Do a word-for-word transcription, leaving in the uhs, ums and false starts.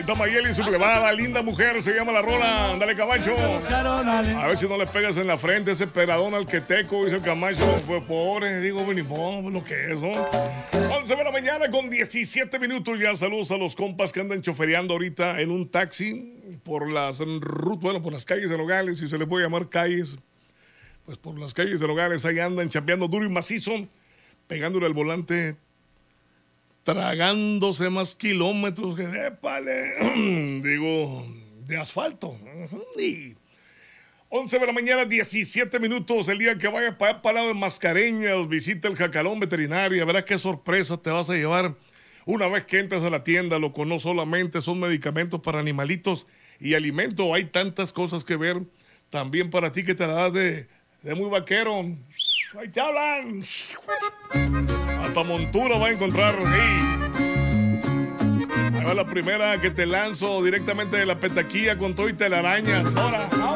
está Mayeli sublevada, linda mujer, se llama la rola. Dale, Camacho. A ver si no le pegas en la frente ese peladón al queteco, dice el Camacho. Pues pobre, digo, ni modo, lo que es, ¿no? once de la mañana con diecisiete minutos. Ya saludos a los compas que andan chofereando ahorita en un taxi por las rutas, bueno, por las calles de Nogales, si se les puede llamar calles. Pues por las calles de Nogales, ahí andan chambeando duro y macizo, pegándole al volante, tragándose más kilómetros que, épale, digo, de asfalto. Y once de la mañana, diecisiete minutos, el día que vaya para para lado de Mascareñas, visita el Jacalón Veterinaria, verás qué sorpresa te vas a llevar una vez que entras a la tienda, loco. No solamente son medicamentos para animalitos y alimento, hay tantas cosas que ver, también para ti que te la das de... de muy vaquero. Ahí te hablan. Hasta montura va a encontrar. Sí. Ahí va la primera que te lanzo directamente de la petaquilla con todo y telarañas. Ahora.